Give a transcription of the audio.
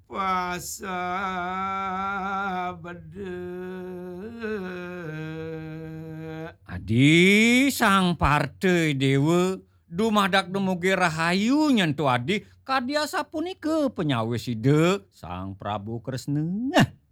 Puasa bede. Adi sang partai dewa dumadak dumugi rahayu nyentuh adi kadiasa punike penyawis ide sang Prabu Kresna.